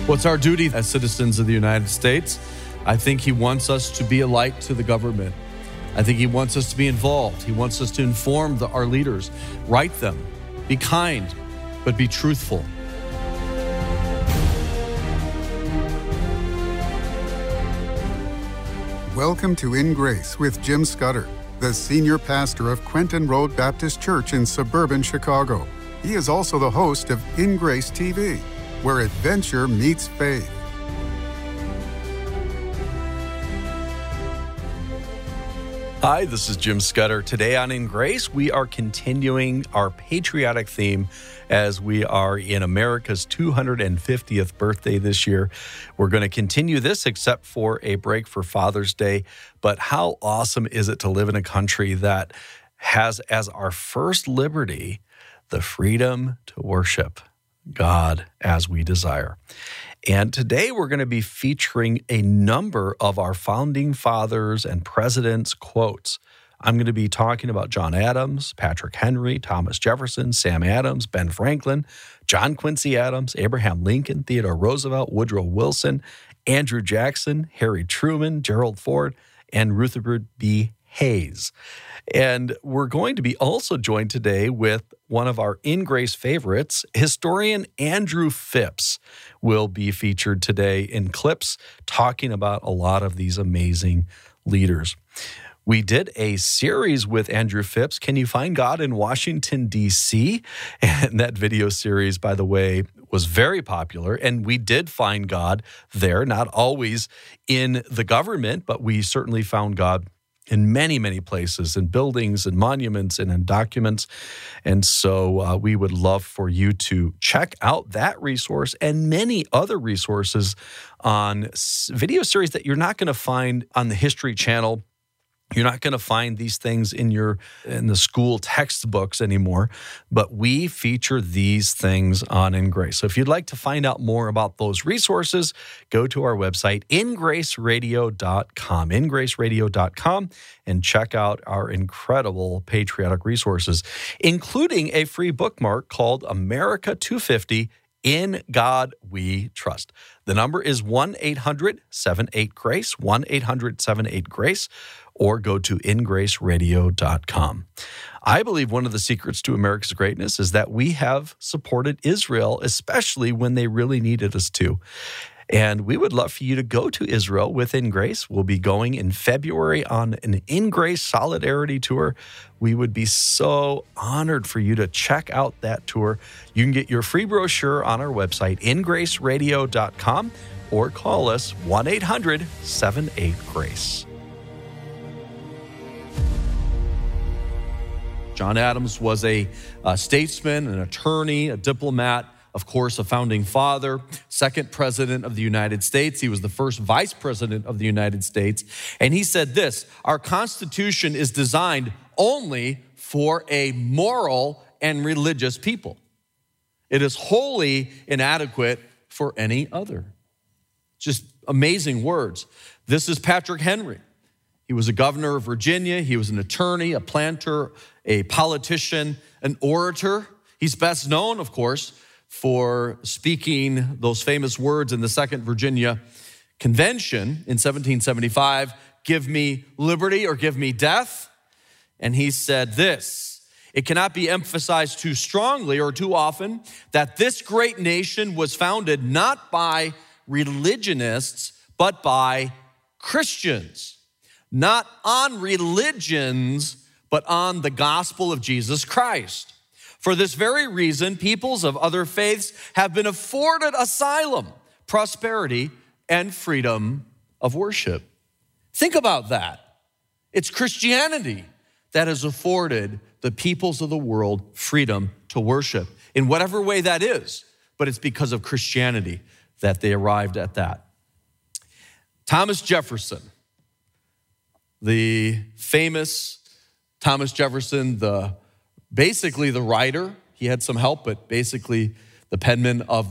What's our duty as citizens of the United States? I think he wants us to be a light to the government. I think he wants us to be involved. He wants us to inform our leaders, write them, be kind, but be truthful. Welcome to In Grace with Jim Scudder, the senior pastor of Quentin Road Baptist Church in suburban Chicago. He is also the host of In Grace TV, where adventure meets faith. Hi, this is Jim Scudder. Today on In Grace, we are continuing our patriotic theme as we are in America's 250th birthday this year. We're going to continue this except for a break for Father's Day. But how awesome is it to live in a country that has as our first liberty the freedom to worship God as we desire. And today we're going to be featuring a number of our founding fathers and presidents' quotes. I'm going to be talking about John Adams, Patrick Henry, Thomas Jefferson, Sam Adams, Ben Franklin, John Quincy Adams, Abraham Lincoln, Theodore Roosevelt, Woodrow Wilson, Andrew Jackson, Harry Truman, Gerald Ford, and Rutherford B. Hayes. And we're going to be also joined today with one of our In Grace favorites, historian Andrew Phipps will be featured today in clips talking about a lot of these amazing leaders. We did a series with Andrew Phipps, Can You Find God in Washington, D.C.? And that video series, by the way, was very popular. And we did find God there, not always in the government, but we certainly found God in many, many places, in buildings and monuments and in documents. And so we would love for you to check out that resource and many other resources on video series that you're not going to find on the History Channel. You're not going to find these things in the school textbooks anymore, but we feature these things on In Grace. So if you'd like to find out more about those resources, go to our website, ingraceradio.com, ingraceradio.com, and check out our incredible patriotic resources, including a free bookmark called America 250, In God We Trust. The number is 1-800-78-GRACE, 1-800-78-GRACE, or go to ingraceradio.com. I believe one of the secrets to America's greatness is that we have supported Israel, especially when they really needed us to. And we would love for you to go to Israel with In Grace. We'll be going in February on an In Grace Solidarity Tour. We would be so honored for you to check out that tour. You can get your free brochure on our website, ingraceradio.com, or call us 1-800-78-GRACE. John Adams was a statesman, an attorney, a diplomat, of course, a founding father, second president of the United States. He was the first vice president of the United States. And he said this, our Constitution is designed only for a moral and religious people. It is wholly inadequate for any other. Just amazing words. This is Patrick Henry. He was a governor of Virginia. He was an attorney, a planter, a politician, an orator. He's best known, of course, for speaking those famous words in the Second Virginia Convention in 1775, give me liberty or give me death. And he said this, it cannot be emphasized too strongly or too often that this great nation was founded not by religionists, but by Christians. Not on religions, but on the gospel of Jesus Christ. For this very reason, peoples of other faiths have been afforded asylum, prosperity, and freedom of worship. Think about that. It's Christianity that has afforded the peoples of the world freedom to worship in whatever way that is, but it's because of Christianity that they arrived at that. Thomas Jefferson, the famous Thomas Jefferson, basically the writer. He had some help, but basically the penman of